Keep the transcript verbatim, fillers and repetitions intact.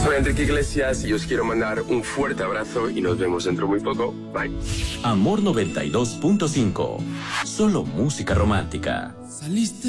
Soy Enrique Iglesias y os quiero mandar un fuerte abrazo y nos vemos dentro muy poco. Bye. Amor noventa y dos punto cinco. Solo música romántica. Saliste